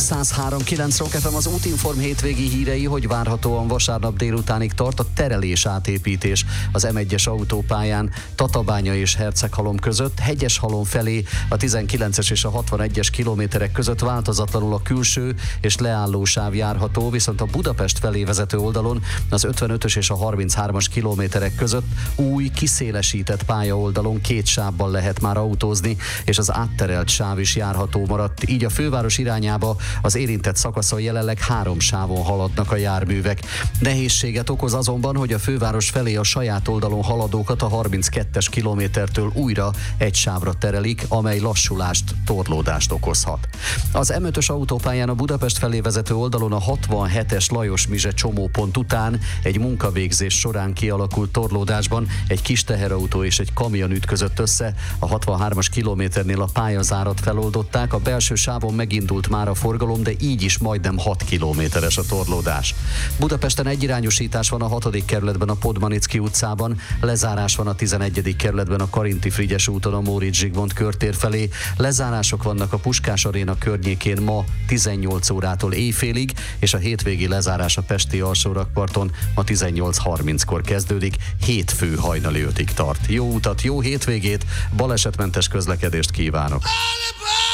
103.9 Rock FM, az Útinform hétvégi hírei, hogy várhatóan vasárnap délutánig tart a terelés átépítés az M1-es autópályán Tatabánya és Herceghalom között, Hegyeshalom felé a 19-es és a 61-es kilométerek között változatlanul a külső és leálló sáv járható, viszont a Budapest felé vezető oldalon az 55-ös és a 33-as kilométerek között új, kiszélesített pályaoldalon 2 sávban lehet már autózni, és az átterelt sáv is járható maradt, így a főváros irányába az érintett szakaszon jelenleg 3 sávon haladnak a járművek. Nehézséget okoz azonban, hogy a főváros felé a saját oldalon haladókat a 32-es kilométertől újra egy sávra terelik, amely lassulást, torlódást okozhat. Az M5-ös autópályán a Budapest felé vezető oldalon a 67-es Lajos-Mizse csomópont után egy munkavégzés során kialakult torlódásban egy kis teherautó és egy kamion ütközött össze, a 63-as kilométernél a pályazárat feloldották, a belső sávon megindult már a forgalom, de így is majdnem 6 kilométeres a torlódás. Budapesten egyirányosítás van a 6. kerületben a Podmanicki utcában, lezárás van a 11. kerületben a Karinti-Frigyes úton a Móricz Zsigmond körtér felé, lezárások vannak a Puskás Aréna környékén ma 18 órától éjfélig, és a hétvégi lezárás a pesti alsórakparton ma 18:30-kor kezdődik, hétfő hajnali 5-ig tart. Jó utat, jó hétvégét, balesetmentes közlekedést kívánok!